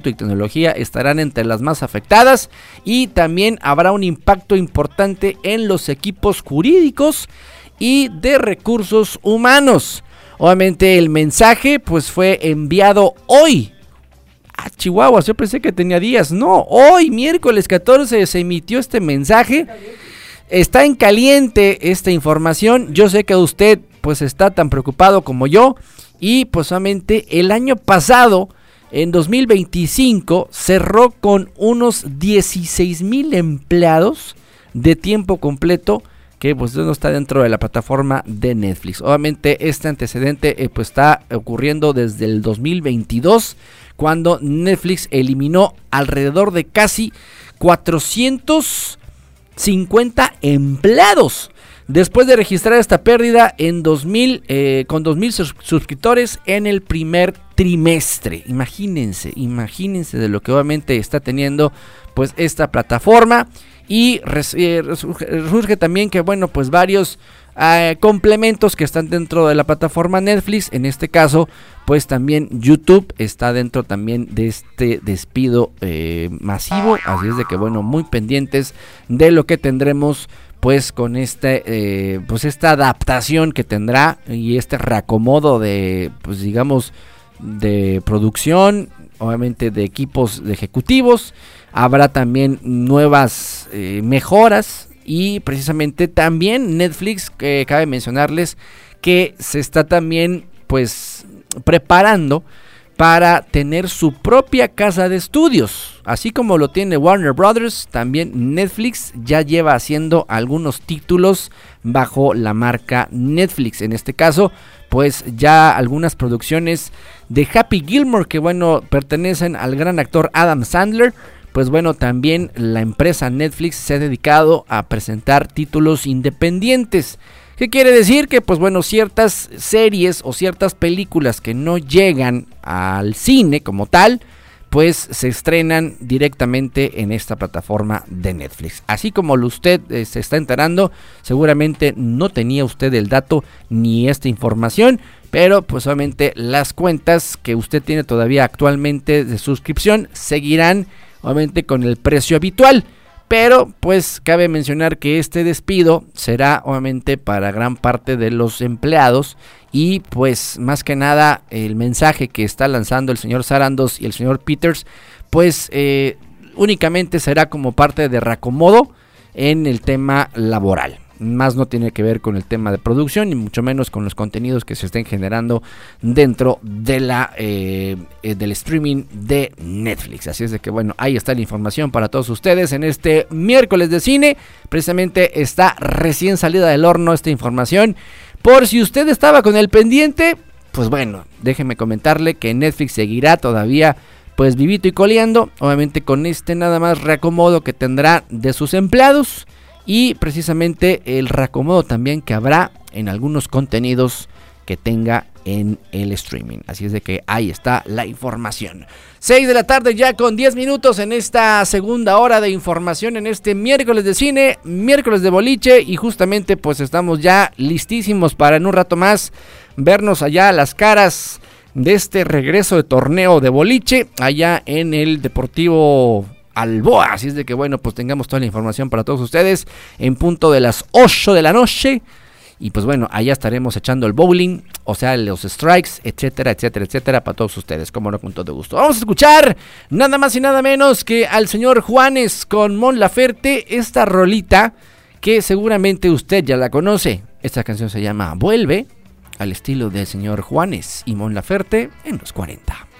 producto y tecnología estarán entre las más afectadas, y también habrá un impacto importante en los equipos jurídicos y de recursos humanos. Obviamente el mensaje pues fue enviado hoy. Chihuahua, yo pensé que tenía días. No, hoy miércoles 14 se emitió este mensaje. Está en caliente esta información. Yo sé que usted pues está tan preocupado como yo. Y pues solamente el año pasado, en 2025, cerró con unos 16,000 empleados de tiempo completo que pues no está dentro de la plataforma de Netflix. Obviamente este antecedente pues está ocurriendo desde el 2022, cuando Netflix eliminó alrededor de casi 450 empleados. Después de registrar esta pérdida en 2,000 suscriptores en el primer trimestre. Imagínense de lo que obviamente está teniendo pues esta plataforma. Y surge también que bueno, pues varios complementos que están dentro de la plataforma Netflix. En este caso pues también YouTube está dentro también de este despido masivo. Así es de que bueno, muy pendientes de lo que tendremos pues con pues esta adaptación que tendrá y este reacomodo de pues digamos de producción, obviamente de equipos de ejecutivos. Habrá también nuevas mejoras, y precisamente también Netflix, cabe mencionarles que se está también pues preparando para tener su propia casa de estudios, así como lo tiene Warner Brothers. También Netflix ya lleva haciendo algunos títulos bajo la marca Netflix. En este caso, pues ya algunas producciones de Happy Gilmore, que bueno, pertenecen al gran actor Adam Sandler. Pues bueno, también la empresa Netflix se ha dedicado a presentar títulos independientes. ¿Qué quiere decir? Que pues bueno, ciertas series o ciertas películas que no llegan al cine como tal, pues se estrenan directamente en esta plataforma de Netflix. Así como usted se está enterando, seguramente no tenía usted el dato ni esta información, pero pues obviamente las cuentas que usted tiene todavía actualmente de suscripción seguirán obviamente con el precio habitual. Pero pues cabe mencionar que este despido será obviamente para gran parte de los empleados, y pues más que nada el mensaje que está lanzando el señor Sarandos y el señor Peters pues únicamente será como parte de reacomodo en el tema laboral. Más no tiene que ver con el tema de producción, ni mucho menos con los contenidos que se estén generando dentro de del streaming de Netflix. Así es de que bueno, ahí está la información para todos ustedes en este miércoles de cine. Precisamente está recién salida del horno esta información. Por si usted estaba con el pendiente, pues bueno, déjeme comentarle que Netflix seguirá todavía pues vivito y coleando, obviamente con nada más reacomodo que tendrá de sus empleados, y precisamente el reacomodo también que habrá en algunos contenidos que tenga en el streaming. Así es de que ahí está la información. 6 de la tarde ya con 10 minutos en esta segunda hora de información en este miércoles de cine, miércoles de boliche, y justamente pues estamos ya listísimos para en un rato más vernos allá a las caras de este regreso de torneo de boliche allá en el Deportivo Alboa. Así es de que bueno, pues tengamos toda la información para todos ustedes en punto de las 8 de la noche. Y pues bueno, allá estaremos echando el bowling, o sea, los strikes, etcétera, etcétera, etcétera, para todos ustedes, como no, con todo gusto. Vamos a escuchar nada más y nada menos que al señor Juanes con Mon Laferte, esta rolita que seguramente usted ya la conoce. Esta canción se llama Vuelve, al estilo del señor Juanes y Mon Laferte en los 40.